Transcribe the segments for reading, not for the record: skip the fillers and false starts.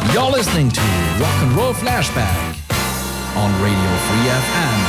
You're listening to Rock'n'Roll Flashback on Radio Free FM.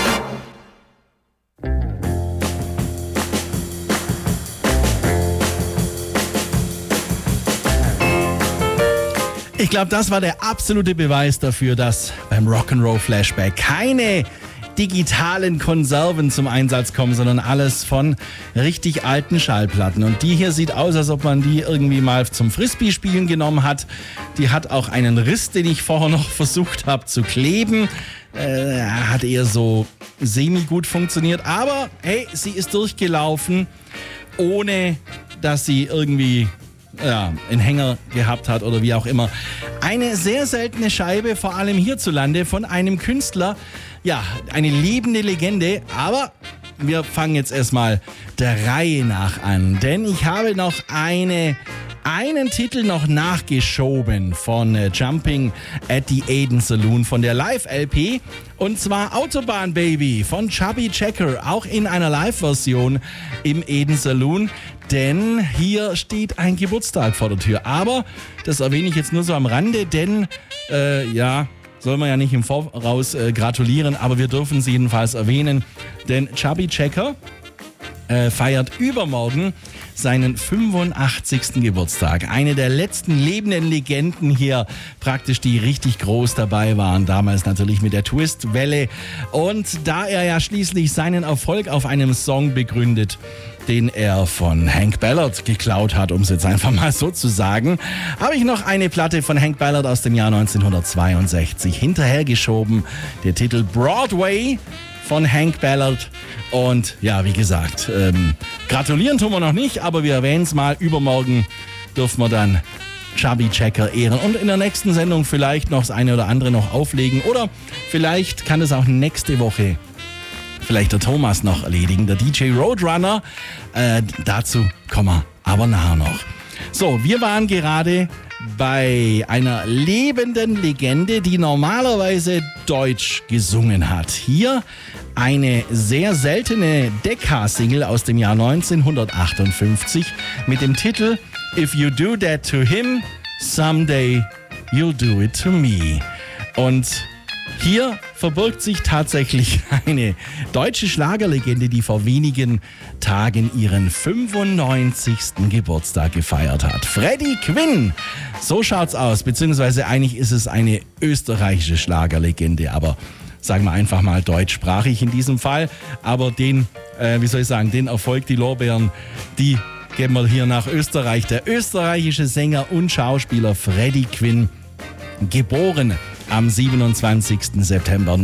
Ich glaube, das war der absolute Beweis dafür, dass beim Rock'n'Roll Flashback keine digitalen Konserven zum Einsatz kommen, sondern alles von richtig alten Schallplatten. Und die hier sieht aus, als ob man die irgendwie mal zum Frisbee-Spielen genommen hat. Die hat auch einen Riss, den ich vorher noch versucht habe zu kleben. Hat eher so semi-gut funktioniert. Aber hey, sie ist durchgelaufen, ohne dass sie irgendwie einen Hänger gehabt hat oder wie auch immer. Eine sehr seltene Scheibe, vor allem hierzulande, von einem Künstler. Ja, eine lebende Legende, aber wir fangen jetzt erstmal der Reihe nach an, denn ich habe noch einen Titel noch nachgeschoben von Jumping at the Eden Saloon von der Live-LP, und zwar Autobahn Baby von Chubby Checker, auch in einer Live-Version im Eden Saloon, denn hier steht ein Geburtstag vor der Tür. Aber das erwähne ich jetzt nur so am Rande, denn soll man ja nicht im Voraus gratulieren, aber wir dürfen sie jedenfalls erwähnen, denn Chubby Checker feiert übermorgen seinen 85. Geburtstag. Eine der letzten lebenden Legenden hier praktisch, die richtig groß dabei waren. Damals natürlich mit der Twist-Welle. Und da er ja schließlich seinen Erfolg auf einem Song begründet, den er von Hank Ballard geklaut hat, um es jetzt einfach mal so zu sagen, habe ich noch eine Platte von Hank Ballard aus dem Jahr 1962 hinterhergeschoben. Der Titel Broadway von Hank Ballard. Und ja, wie gesagt, gratulieren tun wir noch nicht, aber wir erwähnen es mal. Übermorgen dürfen wir dann Chubby Checker ehren und in der nächsten Sendung vielleicht noch das eine oder andere noch auflegen. Oder vielleicht kann es auch nächste Woche vielleicht der Thomas noch erledigen, der DJ Roadrunner. Dazu kommen wir aber nachher noch. So, wir waren gerade bei einer lebenden Legende, die normalerweise Deutsch gesungen hat. Hier eine sehr seltene Decca-Single aus dem Jahr 1958 mit dem Titel If You Do That To Him, Someday You'll Do It To Me. Und hier verbirgt sich tatsächlich eine deutsche Schlagerlegende, die vor wenigen Tagen ihren 95. Geburtstag gefeiert hat. Freddie Quinn, so schaut's aus, beziehungsweise eigentlich ist es eine österreichische Schlagerlegende, aber sagen wir einfach mal deutschsprachig in diesem Fall. Aber den Erfolg, die Lorbeeren, die geben wir hier nach Österreich. Der österreichische Sänger und Schauspieler Freddie Quinn, geboren am 27. September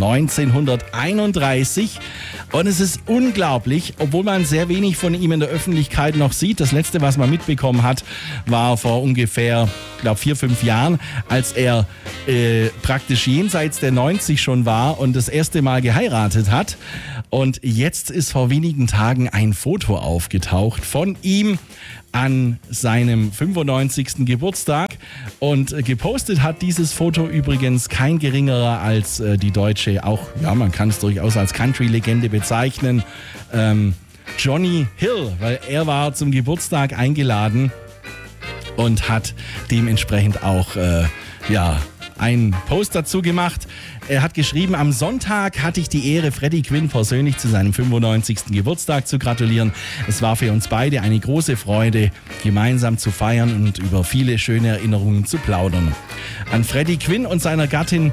1931. Und es ist unglaublich, obwohl man sehr wenig von ihm in der Öffentlichkeit noch sieht. Das letzte, was man mitbekommen hat, war vor ungefähr, 4-5 Jahren, als er praktisch jenseits der 90 schon war und das erste Mal geheiratet hat. Und jetzt ist vor wenigen Tagen ein Foto aufgetaucht von ihm an seinem 95. Geburtstag, und gepostet hat dieses Foto übrigens kein geringerer als die deutsche, auch, ja, man kann es durchaus als Country-Legende bezeichnen, Johnny Hill, weil er war zum Geburtstag eingeladen und hat dementsprechend auch einen Post dazu gemacht. Er hat geschrieben, am Sonntag hatte ich die Ehre, Freddie Quinn persönlich zu seinem 95. Geburtstag zu gratulieren. Es war für uns beide eine große Freude, gemeinsam zu feiern und über viele schöne Erinnerungen zu plaudern. An Freddie Quinn und seine Gattin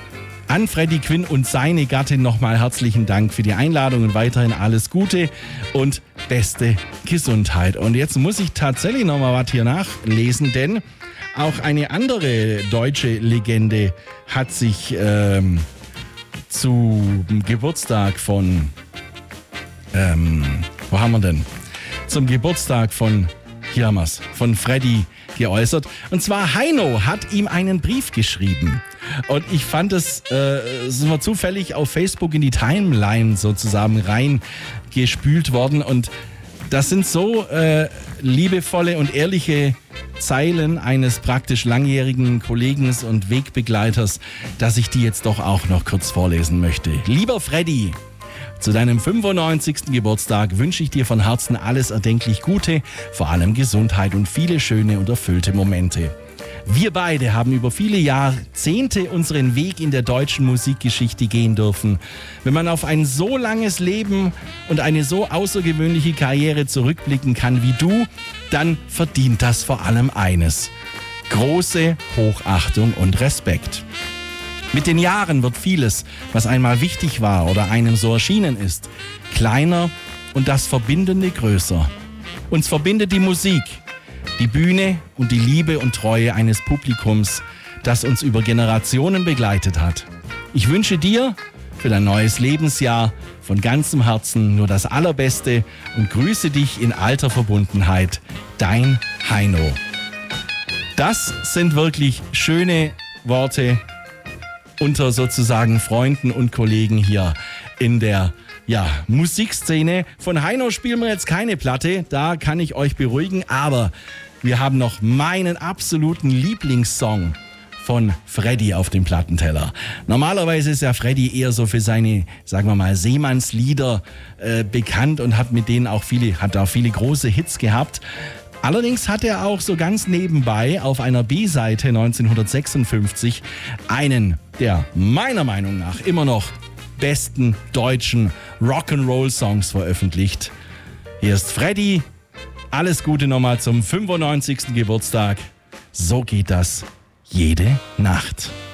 nochmal herzlichen Dank für die Einladung und weiterhin alles Gute und beste Gesundheit. Und jetzt muss ich tatsächlich nochmal was hier nachlesen, denn auch eine andere deutsche Legende hat sich zum Geburtstag von, zum Geburtstag von Freddie geäußert. Und zwar Heino hat ihm einen Brief geschrieben. Und ich fand es war zufällig auf Facebook in die Timeline sozusagen reingespült worden. Und das sind so liebevolle und ehrliche Zeilen eines praktisch langjährigen Kollegen und Wegbegleiters, dass ich die jetzt doch auch noch kurz vorlesen möchte. Lieber Freddy, zu deinem 95. Geburtstag wünsche ich dir von Herzen alles erdenklich Gute, vor allem Gesundheit und viele schöne und erfüllte Momente. Wir beide haben über viele Jahrzehnte unseren Weg in der deutschen Musikgeschichte gehen dürfen. Wenn man auf ein so langes Leben und eine so außergewöhnliche Karriere zurückblicken kann wie du, dann verdient das vor allem eines: große Hochachtung und Respekt. Mit den Jahren wird vieles, was einmal wichtig war oder einem so erschienen ist, kleiner und das Verbindende größer. Uns verbindet die Musik, die Bühne und die Liebe und Treue eines Publikums, das uns über Generationen begleitet hat. Ich wünsche dir für dein neues Lebensjahr von ganzem Herzen nur das Allerbeste und grüße dich in alter Verbundenheit. Dein Heino. Das sind wirklich schöne Worte unter sozusagen Freunden und Kollegen hier in der Musikszene. Von Heino spielen wir jetzt keine Platte, da kann ich euch beruhigen, aber wir haben noch meinen absoluten Lieblingssong von Freddy auf dem Plattenteller. Normalerweise ist ja Freddy eher so für seine, sagen wir mal, Seemannslieder bekannt und hat mit denen auch viele große Hits gehabt. Allerdings hat er auch so ganz nebenbei auf einer B-Seite 1956 einen der meiner Meinung nach immer noch besten deutschen Rock'n'Roll-Songs veröffentlicht. Hier ist Freddy. Alles Gute nochmal zum 95. Geburtstag. So geht das jede Nacht.